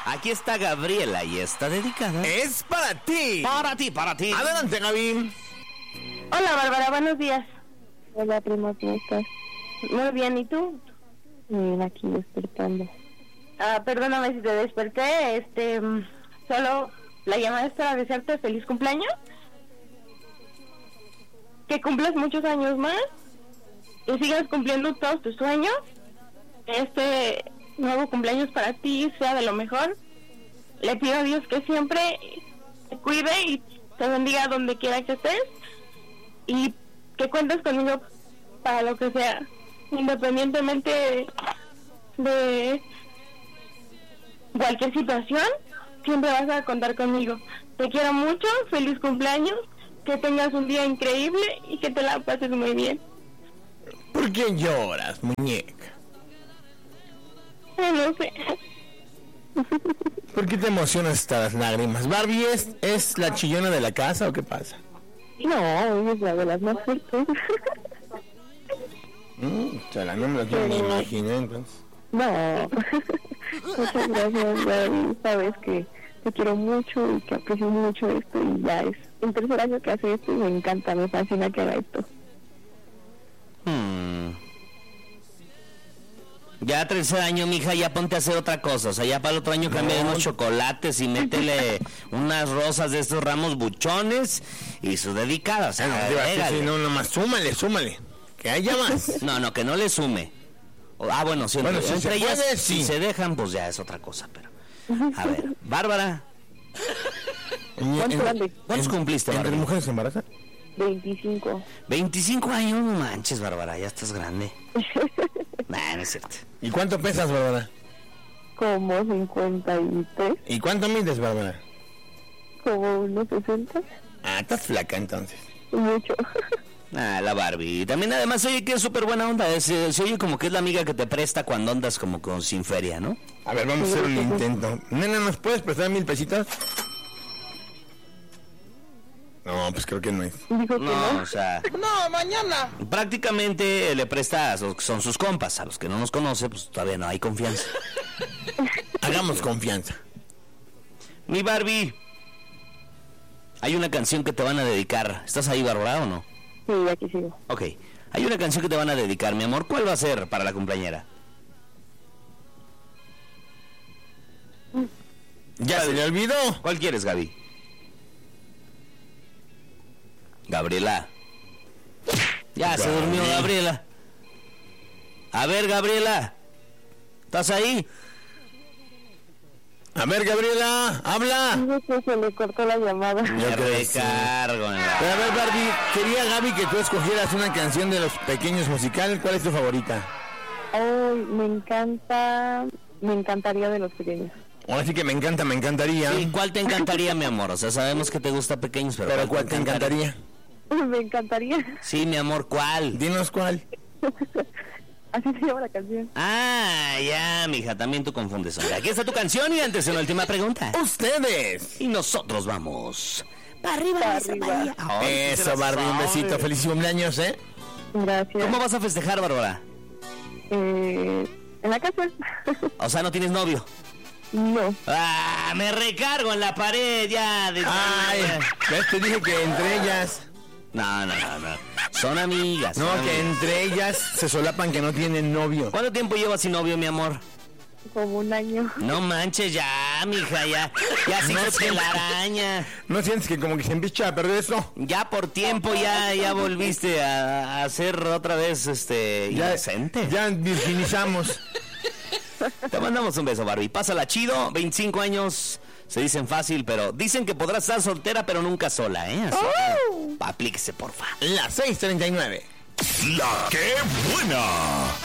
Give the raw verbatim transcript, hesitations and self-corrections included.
Aquí está Gabriela y está dedicada. Es para ti. Para ti, para ti. Adelante, Gaby. Hola, Bárbara, buenos días. Hola, prima, ¿cómo estás? Muy bien, ¿y tú? Bien, aquí despertando. Ah, perdóname si te desperté, este, solo la llamada es para desearte feliz cumpleaños. Que cumplas muchos años más, que sigas cumpliendo todos tus sueños. Este nuevo cumpleaños para ti sea de lo mejor. Le pido a Dios que siempre te cuide y te bendiga donde quiera que estés. Y que cuentes conmigo para lo que sea, independientemente de, de cualquier situación, siempre vas a contar conmigo. Te quiero mucho, feliz cumpleaños, que tengas un día increíble y que te la pases muy bien. ¿Por qué lloras, muñeca? No sé. ¿Por qué te emocionan estas lágrimas? ¿Barbie es, es la chillona de la casa o qué pasa? No, ella es la de las más fuertes. Mm, chala, no me lo quiero ni imaginar entonces. No. Muchas gracias, Barbie. Sabes que te quiero mucho y que aprecio mucho esto y ya es el tercer año que hace esto y me encanta, me fascina que haga esto. Hmm. Ya tercer año, mija, ya ponte a hacer otra cosa. O sea, ya para el otro año cambia no. unos chocolates y métele unas rosas de estos ramos buchones y sus dedicadas. Ah, no, sí, no, nomás súmale, súmale. Que haya más. No, no, que no le sume. O, ah, bueno, si bueno, entre, si entre se ellas puede, si sí. se dejan, pues ya es otra cosa, pero... A ver, Bárbara. ¿Cuántos, ¿Cuántos cumpliste, Bárbara? ¿Entre mujeres se embarazan? veinticinco. veinticinco años, no manches, Bárbara, ya estás grande. Nah, no es cierto. ¿Y cuánto pesas, Bárbara? Como cincuenta y tres. ¿Y cuánto mides, Bárbara? Como unos sesenta. Ah, estás flaca entonces. Mucho. Ah, la Barbie. También además oye que es súper buena onda. Es, se, se oye como que es la amiga que te presta cuando andas como con sin feria, ¿no? A ver, vamos a hacer un intento. Nena, ¿nos puedes prestar mil pesitos? No, pues creo que no es. Dijo que No, no. o sea... No, mañana. Prácticamente le presta a los que son sus compas. A los que no nos conoce, pues todavía no hay confianza. Hagamos confianza. Mi Barbie. Hay una canción que te van a dedicar. ¿Estás ahí, Bárbara, o no? Sí, aquí sigo. Ok. Hay una canción que te van a dedicar, mi amor. ¿Cuál va a ser para la cumpleañera? ¿Ya se le olvidó? ¿Cuál quieres, Gaby? Gabriela. Ya Gaby. se durmió Gabriela. A ver, Gabriela. ¿Estás ahí? A ver, Gabriela, habla. Dijo que se le cortó la llamada. Me Yo creo que sí. recargo en la... Pero a ver, Barbie, quería Gaby que tú escogieras una canción de Los Pequeños Musical. ¿Cuál es tu favorita? Ay, me encanta, me encantaría de Los Pequeños. Ahora sí que me encanta, me encantaría. Sí, ¿cuál te encantaría, mi amor? O sea, sabemos que te gusta Pequeños, pero... Pero ¿cuál te encantaría? Me encantaría. Sí, mi amor, ¿cuál? Dinos cuál. Así se llama la canción. Ah, ya, mija, también tú confundes. Hombre. Aquí está tu canción y antes en la última pregunta. Ustedes. Y nosotros vamos... Para arriba, Pa' esa arriba. María. Ay, Eso, se la Barbie, un sabe. besito. Feliz cumpleaños, ¿eh? Gracias. ¿Cómo vas a festejar, Bárbara? Eh, ¿En la casa? O sea, ¿no tienes novio? No. Ah, me recargo en la pared ya. De... Ay, ¿ves? Te dije que entre ellas... No, no, no, no. Son amigas. No, son que amigas. entre ellas se solapan que no tienen novio. ¿Cuánto tiempo llevas sin novio, mi amor? Como un año. No manches, ya, mija, ya. Ya se No no sé. la araña. ¿No sientes que como que se empieza a perder eso? Ya por tiempo ya, ya volviste a, a ser otra vez, este, Ya, inocente. ya virginizamos. Te mandamos un beso, Barbie. Pásala chido, veinticinco años, se dicen fácil, pero dicen que podrás estar soltera, pero nunca sola, ¿eh? Así Oh. que, aplíquese, porfa. Las seis treinta y nueve. La que buena.